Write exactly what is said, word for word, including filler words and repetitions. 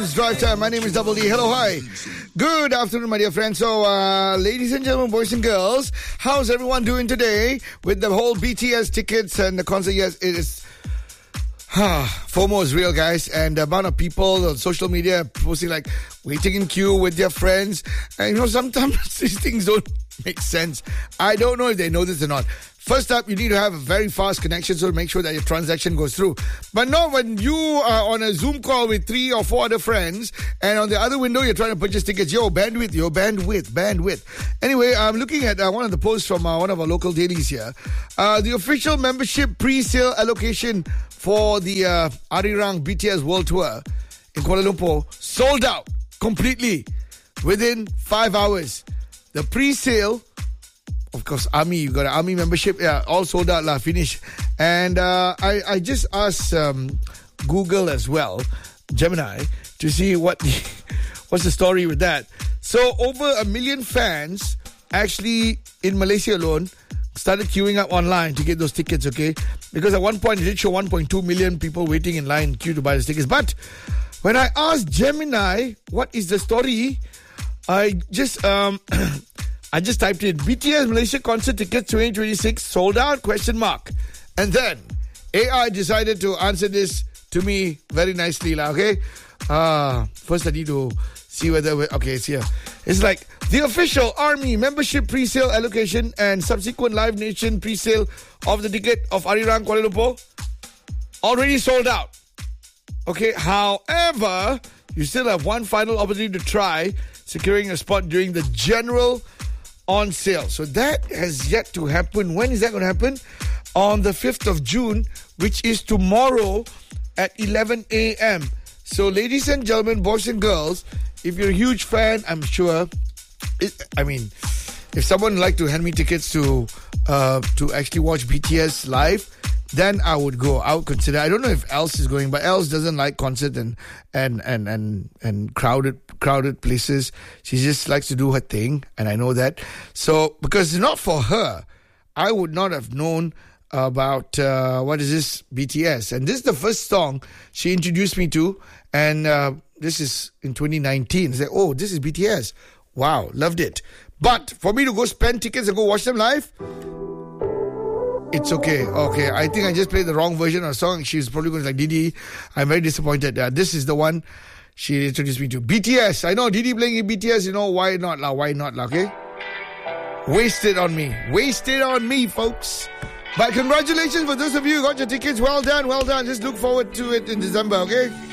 It's drive time. My name is Double D. Hello, hi. Good afternoon, my dear friends. So, uh, ladies and gentlemen, boys and girls, how's everyone doing today with the whole B T S tickets and the concert? Yes, it is. FOMO is real, guys, and the amount of people on social media posting like waiting in queue with their friends. And you know, sometimes these things don't make sense. I don't know if they know this or not. First up, you need to have a very fast connection so to make sure that your transaction goes through. But not when you are on a Zoom call with three or four other friends and on the other window you're trying to purchase tickets. Yo, bandwidth, yo, bandwidth, bandwidth. Anyway, I'm looking at uh, one of the posts from uh, one of our local dailies here. Uh, the official membership pre-sale allocation for the uh, Arirang B T S World Tour in Kuala Lumpur sold out completely within five hours. The pre-sale, of course, Army, you got an Army membership, yeah, all sold out, lah, finished. And uh, I, I just asked um, Google as well, Gemini, to see what the, what's the story with that. So over a million fans actually in Malaysia alone started queuing up online to get those tickets, okay? Because at one point it did show one point two million people waiting in line queue to buy the tickets. But when I asked Gemini what is the story, I just um I just typed in B T S Malaysia concert tickets twenty twenty-six sold out question mark. And then A I decided to answer this to me very nicely, lah, okay? Uh, first I need to see whether we, okay, it's here. It's like the official Army membership pre-sale allocation and subsequent Live Nation pre-sale of the ticket of Arirang Kuala Lumpur already sold out. Okay, however, you still have one final opportunity to try securing a spot during the general on sale. So that has yet to happen. When is that going to happen? On the fifth of June, which is tomorrow at eleven a.m. So ladies and gentlemen, boys and girls, if you're a huge fan, I'm sure, it, I mean, if someone would like to hand me tickets to uh, to actually watch B T S live, then I would go. I would consider. I don't know if Els is going, but Els doesn't like concert and and and and and crowded crowded places. She just likes to do her thing, and I know that. So because it's not for her, I would not have known about uh, what is this B T S. And this is the first song she introduced me to, and uh, this is in twenty nineteen. It's like, oh, this is B T S. Wow, loved it. But for me to go spend tickets and go watch them live, it's okay. Okay, I think I just played the wrong version of the song. She's probably going to like, Didi, I'm very disappointed. Uh, this is the one she introduced me to. B T S. I know Didi playing B T S, you know, why not lah? Why not lah? Okay? Wasted on me. Wasted on me, folks. But congratulations for those of you who got your tickets. Well done, well done. Just look forward to it in December, okay?